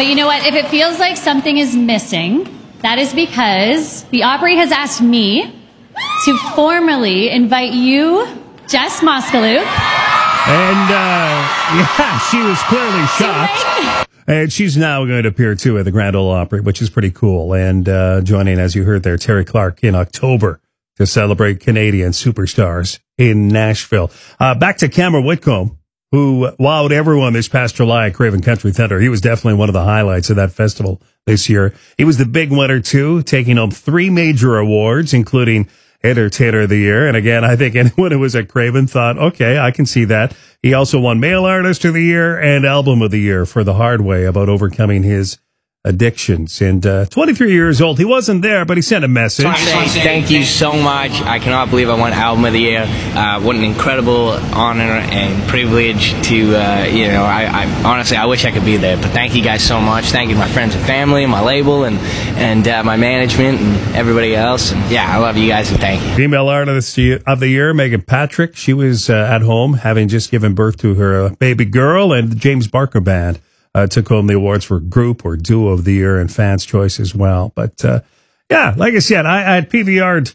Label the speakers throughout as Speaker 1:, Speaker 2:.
Speaker 1: But you know what? If it feels like something is missing, that is because the Opry has asked me to formally invite you, Jess Moskaluke.
Speaker 2: And, she was clearly shocked. And she's now going to appear, too, at the Grand Ole Opry, which is pretty cool. And joining, as you heard there, Terry Clark in October to celebrate Canadian superstars in Nashville. Back to Cameron Whitcomb, who wowed everyone this past July at Craven Country Thunder. He was definitely one of the highlights of that festival this year. He was the big winner, too, taking home 3 major awards, including Entertainer of the Year. And again, I think anyone who was at Craven thought, okay, I can see that. He also won Male Artist of the Year and Album of the Year for The Hard Way about overcoming his addictions. And 23 years old. He wasn't there, but he sent a message.
Speaker 3: Thank you so much. I cannot believe I won Album of the Year. What an incredible honor and privilege to, I honestly, I wish I could be there. But thank you guys so much. Thank you to my friends and family, my label, and my management, and everybody else. And yeah, I love you guys, and thank you.
Speaker 2: Female Artist of the Year, Megan Patrick. She was at home, having just given birth to her baby girl, and the James Barker Band took home the awards for Group or Duo of the Year and Fans' Choice as well. But, like I said, I had PVR'd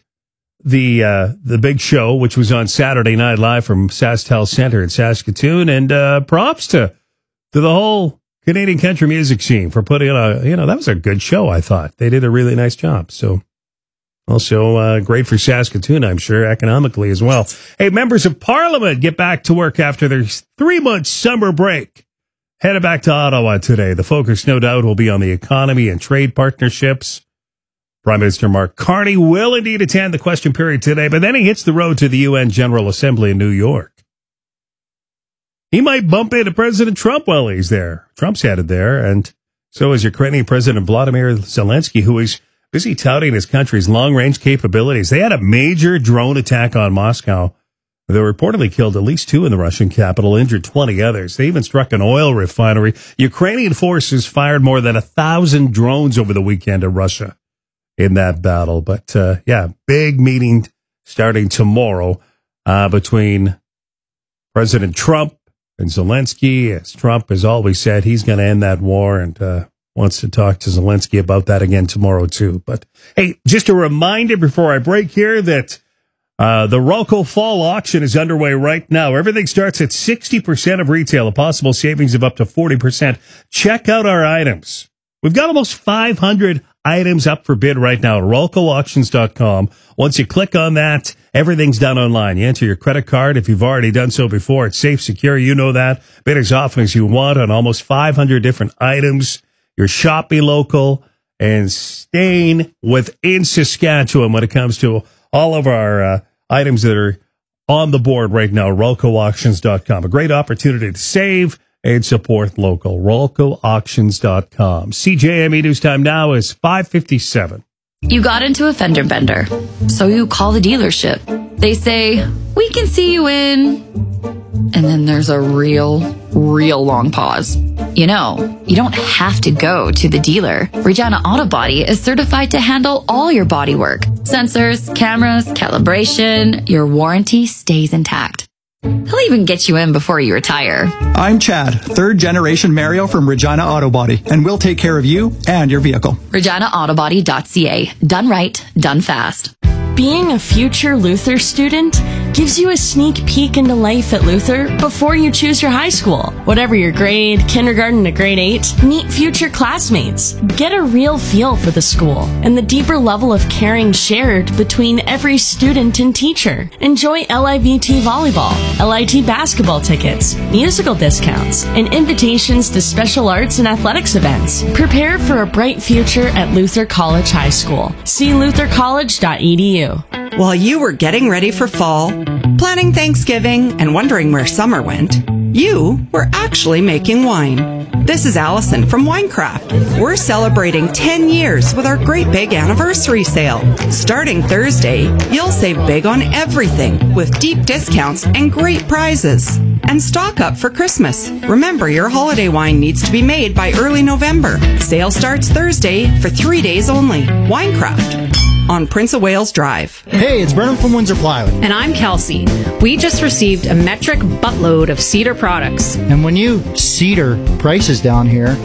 Speaker 2: the big show, which was on Saturday Night Live from SaskTel Center in Saskatoon. And props to the whole Canadian country music scene for putting on that was a good show, I thought. They did a really nice job. So also great for Saskatoon, I'm sure, economically as well. Hey, members of Parliament get back to work after their 3-month summer break. Headed back to Ottawa today. The focus, no doubt, will be on the economy and trade partnerships. Prime Minister Mark Carney will indeed attend the question period today, but then he hits the road to the UN General Assembly in New York. He might bump into President Trump while he's there. Trump's headed there, and so is Ukrainian President Vladimir Zelensky, who is busy touting his country's long-range capabilities. They had a major drone attack on Moscow. They reportedly killed at least 2 in the Russian capital, injured 20 others. They even struck an oil refinery. Ukrainian forces fired more than 1,000 drones over the weekend at Russia in that battle. But, big meeting starting tomorrow between President Trump and Zelensky. As Trump has always said, he's going to end that war and wants to talk to Zelensky about that again tomorrow, too. But, hey, just a reminder before I break here that the Rulco Fall Auction is underway right now. Everything starts at 60% of retail, a possible savings of up to 40%. Check out our items. We've got almost 500 items up for bid right now at RulcoAuctions.com. Once you click on that, everything's done online. You enter your credit card. If you've already done so before, it's safe, secure. You know that. Bid as often as you want on almost 500 different items. You're shopping local and staying within Saskatchewan when it comes to all of our items that are on the board right now, RulcoAuctions.com. A great opportunity to save and support local. RulcoAuctions.com. CJME News Time now is 5:57.
Speaker 4: You got into a fender bender, so you call the dealership. They say, we can see you in... And then there's a real long pause. You know, you don't have to go to the dealer. Regina Auto Body is certified to handle all your body work. Sensors, cameras, calibration, your warranty stays intact. He'll even get you in before you retire.
Speaker 5: I'm Chad, 3rd generation Mario from Regina Auto Body, and we'll take care of you and your vehicle.
Speaker 4: ReginaAutobody.ca. Done right, done fast.
Speaker 6: Being a future Luther student gives you a sneak peek into life at Luther before you choose your high school. Whatever your grade, kindergarten to grade 8, meet future classmates. Get a real feel for the school and the deeper level of caring shared between every student and teacher. Enjoy LIVT volleyball, LIT basketball tickets, musical discounts, and invitations to special arts and athletics events. Prepare for a bright future at Luther College High School. See luthercollege.edu.
Speaker 7: While you were getting ready for fall, planning Thanksgiving, and wondering where summer went, you were actually making wine. This is Allison from Winecraft. We're celebrating 10 years with our great big anniversary sale. Starting Thursday, you'll save big on everything with deep discounts and great prizes. And stock up for Christmas. Remember, your holiday wine needs to be made by early November. Sale starts Thursday for 3 days only. Winecraft on Prince of Wales Drive.
Speaker 8: Hey, it's Brennan from Windsor Plywood.
Speaker 9: And I'm Kelsey. We just received a metric buttload of cedar products.
Speaker 8: And when you cedar prices down here,